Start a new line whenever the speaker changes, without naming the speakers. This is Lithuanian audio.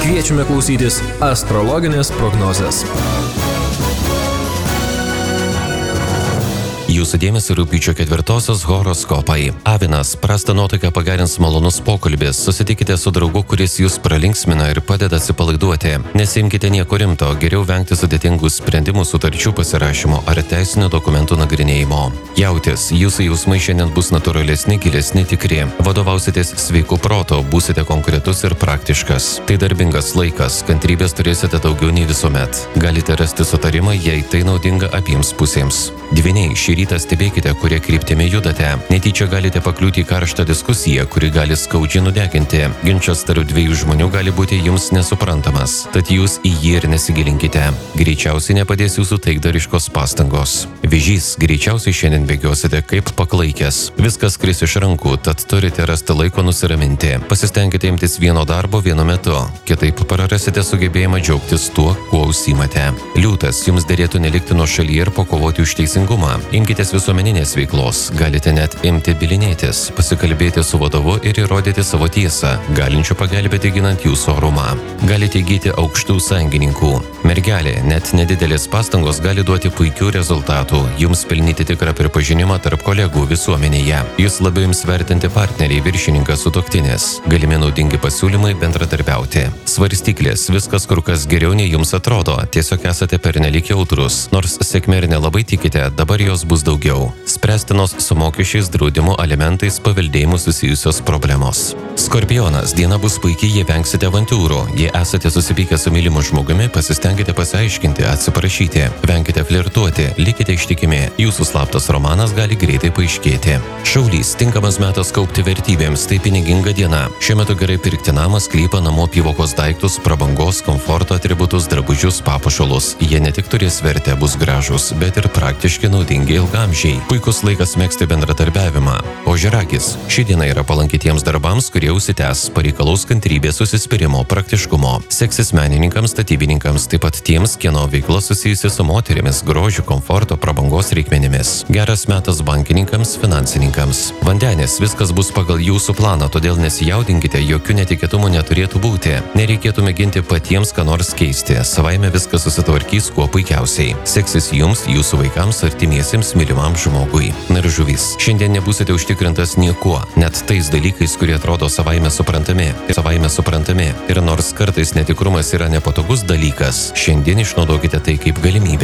Kviečiame klausytis astrologinės prognozės.
Jūsų dėmesio rugpjūčio 4-osios horoskopai. Avinas, prastą nuotaiką pagerins malonus pokalbis. Susitikite su draugu, kuris jūs pralinksmina ir padeda atsipalaiduoti. Nesimkite nieko rimto, geriau vengti sudėtingų sprendimų, sutarčių pasirašymo ar teisinių dokumentų nagrinėjimo. Jautis, jūsų jausmai šiandien bus natūralesni, gilesni, tikri. Vadovausitės sveiku protu, būsite konkretus ir praktiškas. Tai darbingas laikas, kantrybės turėsite daugiau nei visuomet. Galite rasti sutarimą, jei tai naudinga abiems pusėms. Dvyniai, šį rytą stebėkite, kurie kryptimi judate. Netyčia galite pakliūti į karštą diskusiją, kuri gali skaudžiai nudeginti. Ginčas tarp dviejų žmonių gali būti jums nesuprantamas, tad jūs į jį ir nesigilinkite. Greičiausiai nepadės jūsų taikdariškos pastangos. Vėžys, greičiausiai šiandien bėgiosite kaip paklaikęs. Viskas kris iš rankų, tad turite rasti laiko nusiraminti. Pasistengkite imtis vieno darbo vienu metu, kitaip prarasite sugebėjimą džiaugtis tuo, kuo užsiimate. Liūtas, jums derėtų nelikti nuošalyje ir pakovoti už teisingumą. Imkitės visuomeninės veiklos, galite net imti bylinėtis, pasikalbėti su vadovu ir įrodyti savo tiesą, galinčių pagelbėti ginant jūsų orumą. Galite įgyti aukštų sąjungininkų. Mergelė, net nedidelės pastangos gali duoti puikių rezultatų, jums pelnyti tikrą pripažinimą tarp kolegų visuomenėje. Jūs labiau jums vertinti partneriai, viršininkas, sutuoktinis. Galimi naudingi pasiūlymai bendradarbiauti. Svarstyklės, viskas kur kas geriau nei jums atrodo, tiesiog esate pernelyg jautrus, nors sėkmė ir nelabai tikite, dabar jos bus daugiau. Spręstinos su mokesčiais, draudimu, alimentais, paveldėjimu susijusios problemos. Skorpionas, diena bus puikiai, jei vengsite avantūrų. Jei esate susipykę su mylimu žmogumi, pasistengkite pasiaiškinti, atsiprašyti. Venkite flirtuoti, likite ištikimi. Jūsų slaptas romanas gali greitai paaiškėti. Šaulys, tinkamas metas kaupti vertybėms, tai piniginga diena. Šiuo metu gerai pirkti namą, sklypą, namo apyvokos daiktus, prabangos, komforto atributus, drabužius, papuošalus. Jie ne tik turės vertę, bus gražus, bet ir praktiškai naudingi ilgamžiai. Puikus laikas megzti bendradarbiavimą. Ožiaragis, ši diena yra palanki tiems darbams, kurie užsitęs, pareikalaus kantrybės, užsispyrimo, praktiškumo. Seksis menininkams, statybininkams, taip pat tiems, kieno veikla susijusi su moterimis, grožiu, komforto, prabangos reikmenimis. Geras metas bankininkams, finansininkams. Vandenis, viskas bus pagal jūsų planą, todėl nesijaudinkite, jokių netikėtumų neturėtų būti. Nereikėtų mėginti patiems ką nors keisti, savaime viskas susitvarkys kuo puikiausiai. Seksis jums, jūsų vaikams, artimiesiems, mylimam žmogui. Na ir žuvis, šiandien nebūsite užtikrintas niekuo, net tais dalykais, kurie atrodo savaime suprantami. Ir nors kartais netikrumas yra nepatogus dalykas, šiandien išnaudokite tai kaip galimybę.